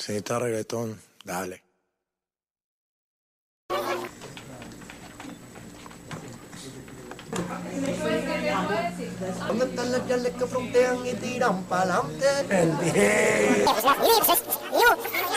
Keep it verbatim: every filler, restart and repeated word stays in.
Necesita reggaetón, dale. ¿Dónde están las yales que frontean y tiran pa'lante? El